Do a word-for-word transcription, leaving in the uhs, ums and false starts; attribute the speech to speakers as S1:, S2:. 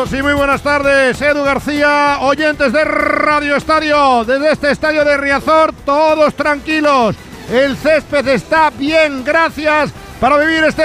S1: Saludos y muy buenas tardes, Edu García, oyentes de Radio Estadio, desde este estadio de Riazor, todos tranquilos, el césped está bien, gracias, para vivir este